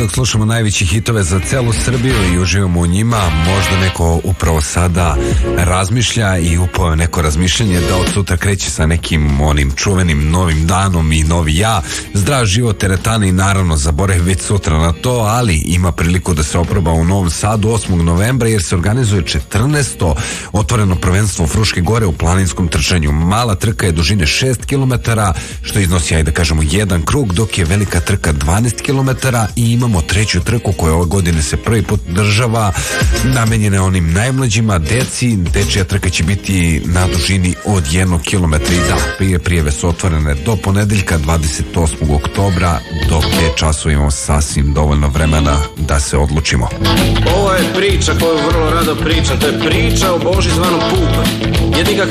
dok slušamo najveći hitove za celu Srbiju i uživamo u njima. Možda neko upravo sada razmišlja i upao neko razmišljanje da od sutra kreće sa nekim onim čuvenim novim danom i novi ja. Zdrav život, teretane i naravno zaboravi već sutra na to, ali ima priliku da se oproba u Novom Sadu 8. novembra jer se organizuje 14. otvoreno prvenstvo Fruške gore u planinskom trčanju. Mala trka je dužine 6 km, što iznosi, ajde da kažemo, jedan krug, dok je velika trka 12 km i imamo treću trku koja ove godine se prvi put država, namenjena onim najmlađima, deci. Dečija trka će biti na dužini od 1 km i da, prijave su otvorene do ponedeljka 28. oktobra, dok je času imamo sasvim dovoljno vremena da se odlučimo. Ovo je priča koju vrlo rado pričam, to je priča o Boži zvanom Pupa.